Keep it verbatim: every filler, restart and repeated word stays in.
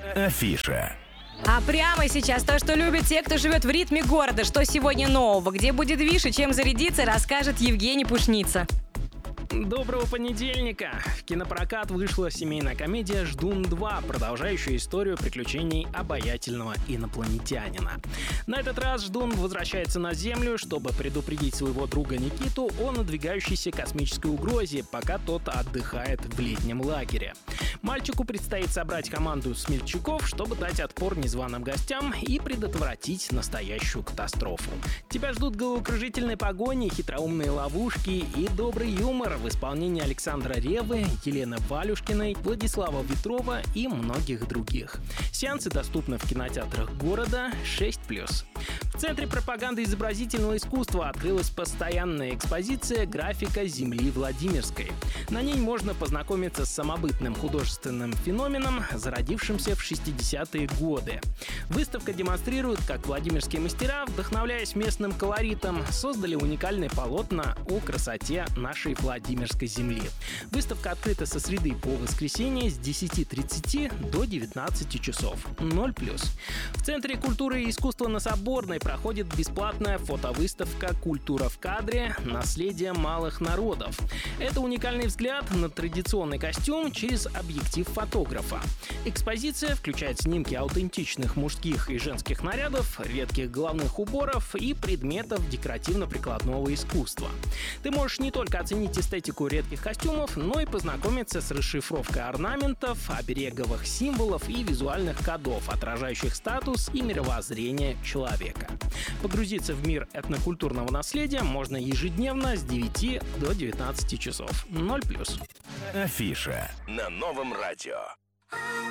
Афиша. А прямо сейчас то, что любят те, кто живет в ритме города. Что сегодня нового, где будет движ и чем зарядиться, расскажет Евгений Пушница. Доброго понедельника! В кинопрокат вышла семейная комедия «Ждун два», продолжающая историю приключений обаятельного инопланетянина. На этот раз Ждун возвращается на Землю, чтобы предупредить своего друга Никиту о надвигающейся космической угрозе, пока тот отдыхает в летнем лагере. Мальчику предстоит собрать команду смельчаков, чтобы дать отпор незваным гостям и предотвратить настоящую катастрофу. Тебя ждут головокружительные погони, хитроумные ловушки и добрый юмор в исполнении Александра Реввы, Елены Валюшкиной, Владислава Ветрова и многих других. Сеансы доступны в кинотеатрах города шесть плюс. В Центре пропаганды изобразительного искусства открылась постоянная экспозиция «Графика Земли Владимирской». На ней можно познакомиться с самобытным художественным феноменом, зародившимся в шестидесятые годы. Выставка демонстрирует, как владимирские мастера, вдохновляясь местным колоритом, создали уникальные полотна о красоте нашей Владимирской земли. Выставка открыта со среды по воскресенье с десяти тридцати до девятнадцати часов. ноль плюс. В Центре культуры и искусства на Соборной проходит бесплатная фотовыставка «Культура в кадре. Наследие малых народов». Это уникальный взгляд на традиционный костюм через объектив фотографа. Экспозиция включает снимки аутентичных мужских и женских нарядов, редких головных уборов и предметов декоративно-прикладного искусства. Ты можешь не только оценить эстетику редких костюмов, но и познакомиться с расшифровкой орнаментов, обереговых символов и визуальных кодов, отражающих статус и мировоззрение человека. Погрузиться в мир этнокультурного наследия можно ежедневно с девяти до девятнадцати часов. ноль плюс. Афиша на Новом радио.